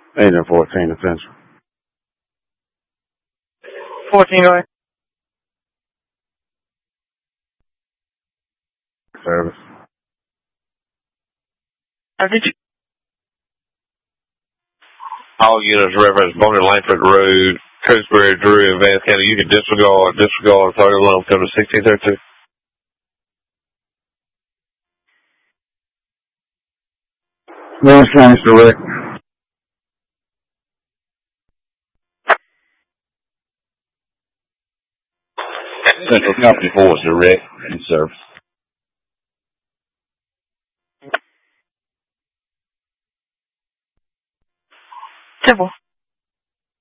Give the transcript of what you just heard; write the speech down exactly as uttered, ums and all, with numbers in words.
eight and fourteen essential. fourteen, go ahead. Service. Uh, did you? All units reference Bonner Langford Road, Cooksbury, Drew, and Vance County. You can disregard, disregard thirty-one, come to sixteen thirty-two. Vance County's direct. Central Company four is direct in service. Temple.